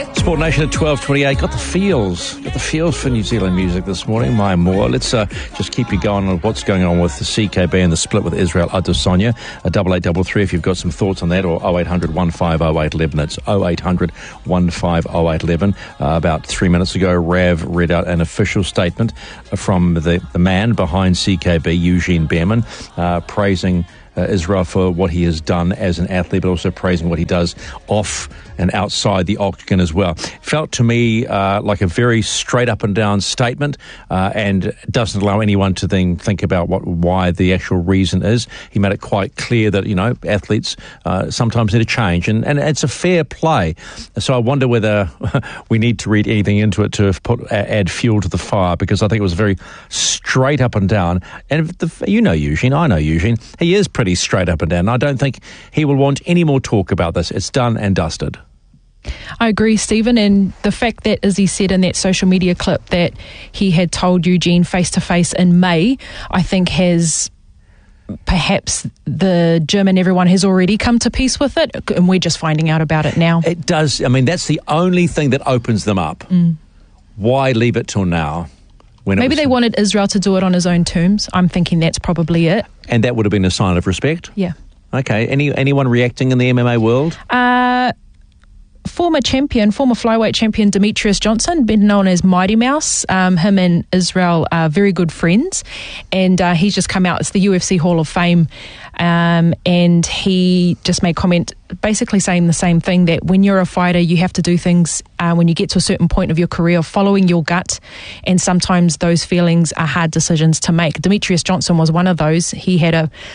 Sport Nation at 12:28. Got the feels for New Zealand music this morning. My more. Let's just keep you going on what's going on with the CKB and the split with Israel Adesanya. 8833 if you've got some thoughts on that, or 0800 150811. It's 0800 150811. About 3 minutes ago, Rav read out an official statement from the man behind CKB, Eugene Behrman, praising Israel for what he has done as an athlete, but also praising what he does off and outside the octagon as well. Felt to me like a very straight up and down statement, and doesn't allow anyone to then think about why the actual reason is. He made it quite clear that, athletes sometimes need to change, and it's a fair play. So I wonder whether we need to read anything into it to add fuel to the fire, because I think it was very straight up and down. And Eugene, I know Eugene, he is pretty straight up and down. I don't think he will want any more talk about this. It's done and dusted. I agree, Stephen, and the fact that, as he said in that social media clip, that he had told Eugene face-to-face in May, I think has perhaps the gym and everyone has already come to peace with it, and we're just finding out about it now. It does. I mean, that's the only thing that opens them up. Why leave it till now? Maybe they wanted Israel to do it on his own terms. I'm thinking that's probably it. And that would have been a sign of respect? Yeah. Okay. Anyone reacting in the MMA world? Former flyweight champion Demetrius Johnson, better known as Mighty Mouse. Him and Israel are very good friends, and he's just come out. It's the UFC Hall of Fame, and he just made comment basically saying the same thing, that when you're a fighter, you have to do things when you get to a certain point of your career, following your gut, and sometimes those feelings are hard decisions to make. Demetrius Johnson was one of those. He had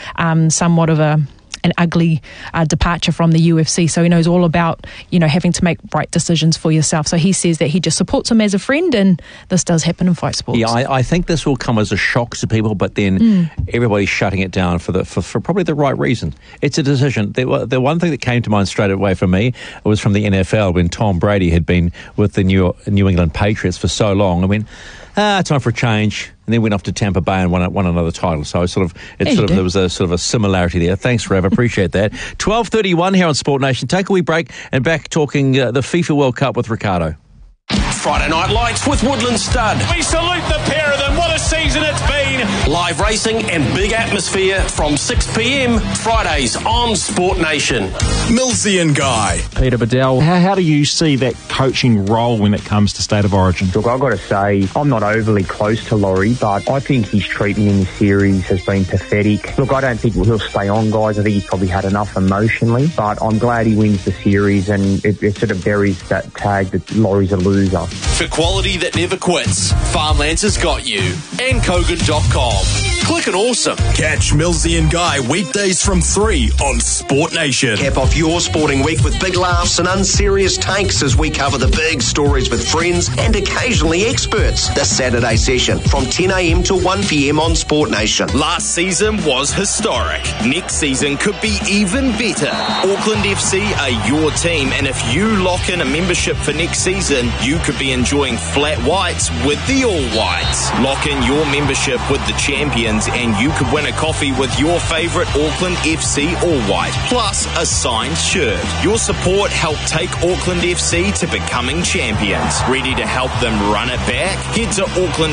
a somewhat of an ugly departure from the UFC, so he knows all about having to make right decisions for yourself. So he says that he just supports him as a friend, and this does happen in fight sports. Yeah, I think this will come as a shock to people, but then everybody's shutting it down for probably the right reason. It's a decision. The one thing that came to mind straight away for me was from the NFL, when Tom Brady had been with the New England Patriots for so long. I mean, time for a change, and then went off to Tampa Bay and won another title. So there was a sort of a similarity there. Thanks, Rav. Appreciate that. 12:31 here on Sport Nation. Take a wee break and back talking the FIFA World Cup with Ricardo. Friday Night Lights with Woodland Stud. We salute the pair of them. What a season it's been. Live racing and big atmosphere from 6 p.m. Fridays on Sport Nation. Millsy and Guy. Peter Bedell, how do you see that coaching role when it comes to State of Origin? Look, I've got to say, I'm not overly close to Laurie, but I think his treatment in the series has been pathetic. Look, I don't think he'll stay on, guys. I think he's probably had enough emotionally, but I'm glad he wins the series, and it sort of buries that tag that Laurie's a loser. For quality that never quits, Farmlands has got you. And Kogan.com. Click and awesome. Catch Millsy and Guy weekdays from 3 on Sport Nation. Cap off your sporting week with big laughs and unserious takes as we cover the big stories with friends and occasionally experts. The Saturday session from 10 a.m. to 1 p.m. on Sport Nation. Last season was historic. Next season could be even better. Auckland FC are your team, and if you lock in a membership for next season, you could be enjoying flat whites with the All Whites. Lock in your membership with the champions, and you could win a coffee with your favourite Auckland FC All White, plus a signed shirt. Your support helped take Auckland FC to becoming champions. Ready to help them run it back? Head to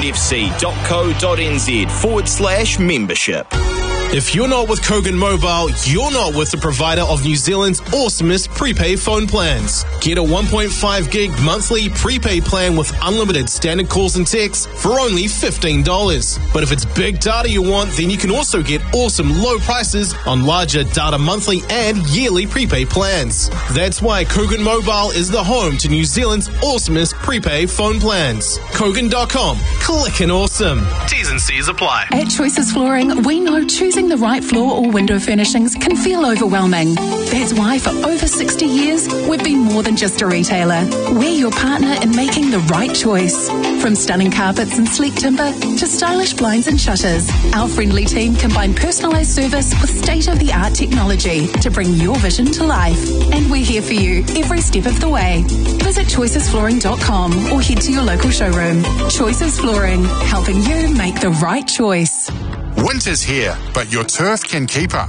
aucklandfc.co.nz/membership. If you're not with Kogan Mobile, you're not with the provider of New Zealand's awesomest prepaid phone plans. Get a 1.5 gig monthly prepaid plan with unlimited standard calls and texts for only $15. But if it's big data you want, then you can also get awesome low prices on larger data monthly and yearly prepaid plans. That's why Kogan Mobile is the home to New Zealand's awesomest prepaid phone plans. Kogan.com. Click and awesome. T's and C's apply. At Choices Flooring, we know choosing the right floor or window furnishings can feel overwhelming. That's why for over 60 years, we've been more than just a retailer. We're your partner in making the right choice. From stunning carpets and sleek timber to stylish blinds and shutters, our friendly team combine personalised service with state-of-the-art technology to bring your vision to life. And we're here for you every step of the way. Visit choicesflooring.com or head to your local showroom. Choices Flooring, helping you make the right choice. Winter's here, but your turf can keep up.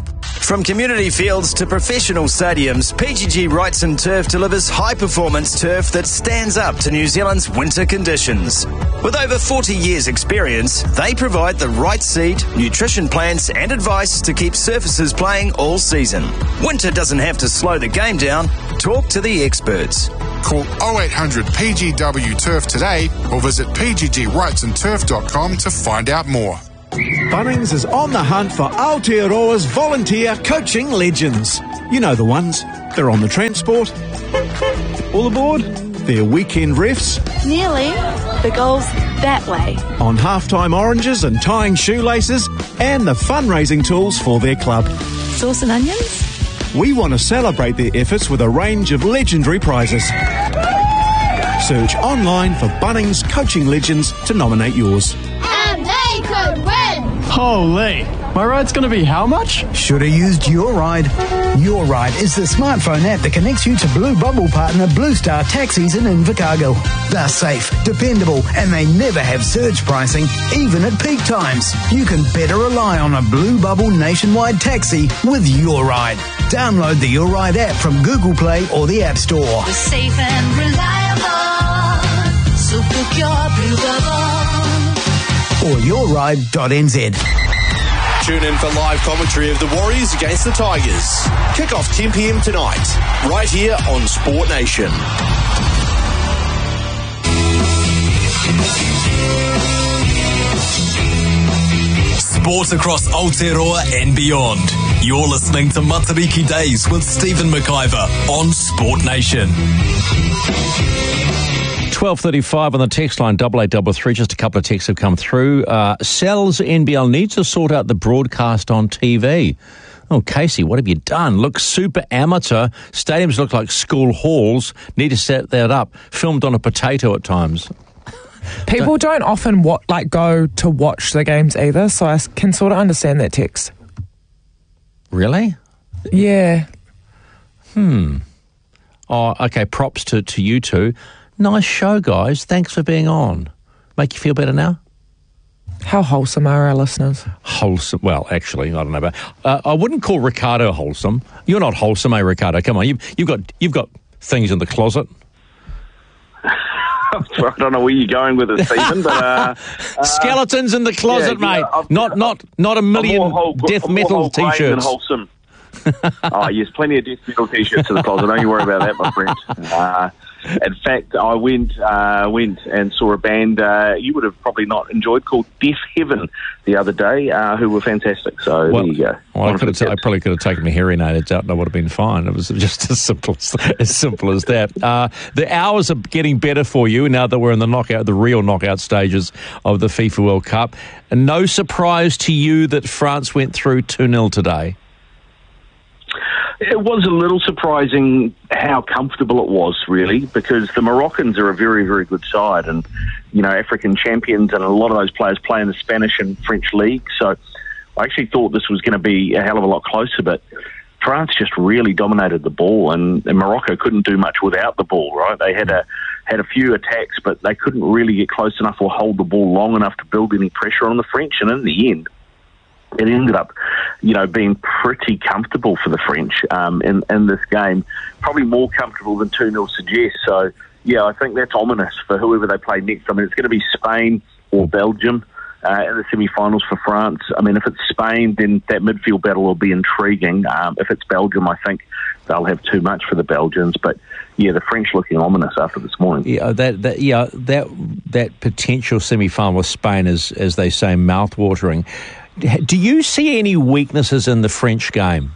From community fields to professional stadiums, PGG Wrightson Turf delivers high-performance turf that stands up to New Zealand's winter conditions. With over 40 years' experience, they provide the right seed, nutrition plans and advice to keep surfaces playing all season. Winter doesn't have to slow the game down. Talk to the experts. Call 0800 PGW Turf today or visit pggwrightsonturf.com to find out more. Bunnings is on the hunt for Aotearoa's volunteer coaching legends. You know the ones. They're on the transport. All aboard. They're weekend refs. Nearly. The goal's that way. On halftime oranges and tying shoelaces. And the fundraising tools for their club. Sauce and onions? We want to celebrate their efforts with a range of legendary prizes. Search online for Bunnings Coaching Legends to nominate yours. And they could win! Holy! My ride's going to be how much? Should have used Your Ride. Your Ride is the smartphone app that connects you to Blue Bubble partner Blue Star Taxis in Invercargill. They're safe, dependable, and they never have surge pricing, even at peak times. You can better rely on a Blue Bubble nationwide taxi with Your Ride. Download the Your Ride app from Google Play or the App Store. We're safe and reliable, so book your Blue Bubble. Or yourride.nz. Tune in for live commentary of the Warriors against the Tigers. Kick off 10 p.m. tonight, right here on Sport Nation. Sports across Aotearoa and beyond. You're listening to Matariki Days with Stephen McIver on Sport Nation. 12:35 on the text line, 8833. Just a couple of texts have come through. Sells NBL needs to sort out the broadcast on TV. Oh, Casey, what have you done? Looks super amateur. Stadiums look like school halls. Need to set that up. Filmed on a potato at times. People don't often go to watch the games either, so I can sort of understand that text. Really? Yeah. Oh, okay. Props to you two. Nice show, guys. Thanks for being on. Make you feel better now? How wholesome are our listeners? Wholesome. Well, actually, I don't know about. I wouldn't call Ricardo wholesome. You're not wholesome, eh, Ricardo? Come on, you've got things in the closet. I don't know where you're going with it, Stephen, but skeletons in the closet, mate. Not a million death metal t-shirts. Wholesome. Oh, yes, plenty of death metal t-shirts in the closet. Don't you worry about that, my friend. In fact, I went and saw a band you would have probably not enjoyed called Deaf Heaven the other day, who were fantastic. So there you go. Well, I probably could have taken my hearing aids out and I would have been fine. It was just as simple as that. The hours are getting better for you now that we're in the real knockout stages of the FIFA World Cup. And no surprise to you that France went through 2-0 today. It was a little surprising how comfortable it was, really, because the Moroccans are a very, very good side and, African champions, and a lot of those players play in the Spanish and French league. So I actually thought this was going to be a hell of a lot closer, but France just really dominated the ball, and Morocco couldn't do much without the ball, right? They had a few attacks, but they couldn't really get close enough or hold the ball long enough to build any pressure on the French, and in the end, it ended up, being pretty comfortable for the French in this game. Probably more comfortable than 2-0 suggests. So, yeah, I think that's ominous for whoever they play next. I mean, it's going to be Spain or Belgium in the semi-finals for France. I mean, if it's Spain, then that midfield battle will be intriguing. If it's Belgium, I think they'll have too much for the Belgians. But, yeah, the French looking ominous after this morning. Yeah, that potential semi-final with Spain is, as they say, mouth-watering. Do you see any weaknesses in the French game?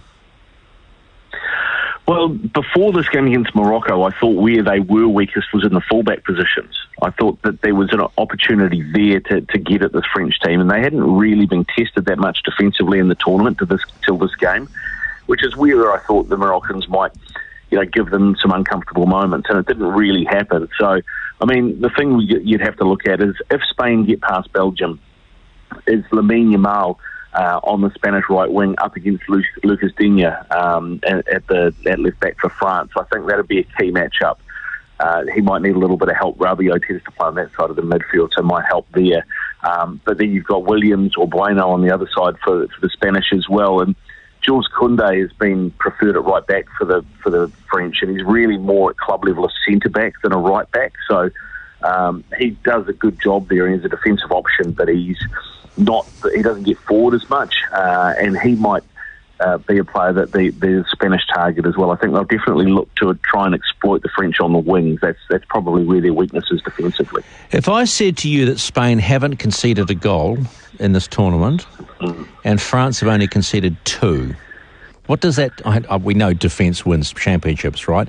Well, before this game against Morocco, I thought where they were weakest was in the fullback positions. I thought that there was an opportunity there to get at this French team, and they hadn't really been tested that much defensively in the tournament till this game, which is where I thought the Moroccans might, give them some uncomfortable moments, and it didn't really happen. So, I mean, the thing you'd have to look at is if Spain get past Belgium, is Lamine Yamal on the Spanish right wing up against Lucas Digne at left back for France. I think that would be a key matchup. He might need a little bit of help. Rabiot tends to play on that side of the midfield, so it might help there. But then you've got Williams or Bueno on the other side for the Spanish as well. And Jules Koundé has been preferred at right back for the French, and he's really more at club level a centre back than a right back. So he does a good job there, and he's a defensive option, but he doesn't get forward as much, and he might be a player that the Spanish target as well. I think they'll definitely look to try and exploit the French on the wings. That's probably where their weakness is defensively. If I said to you that Spain haven't conceded a goal in this tournament, and France have only conceded 2, what does that... we know defence wins championships, right?